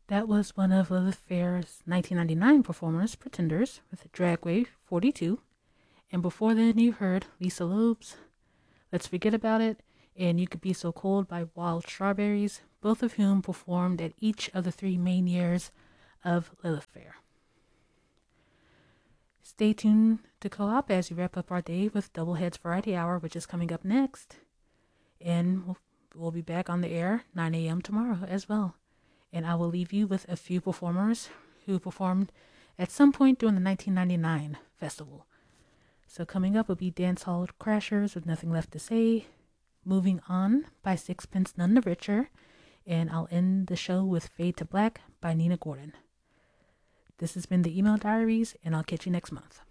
That was one of Lilith Fair's 1999 performers, Pretenders, with Dragway 42. And before then, you heard Lisa Loeb's Let's Forget About It and You Could Be So Cold by Wild Strawberries, both of whom performed at each of the 3 main years of Lilith Fair. Stay tuned to Co-op as we wrap up our day with Doubleheads Variety Hour, which is coming up next. And we'll be back on the air 9 a.m. tomorrow as well. And I will leave you with a few performers who performed at some point during the 1999 festival. So coming up will be Dancehall Crashers with Nothing Left to Say, Moving On by Sixpence None the Richer, and I'll end the show with Fade to Black by Nina Gordon. This has been the Email Diaries, and I'll catch you next month.